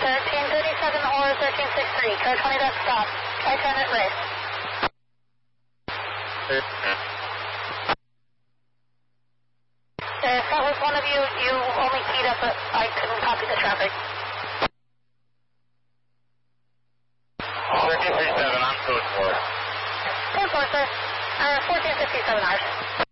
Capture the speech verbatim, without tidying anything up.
thirteen thirty-seven or thirteen sixty-three, car twenty dot stop. I turn it right. If that was one of you, you only keyed up, but I couldn't copy the traffic. thirteen thirty-seven, I'm code four. Code four, sir. Uh, fourteen fifty-seven hours.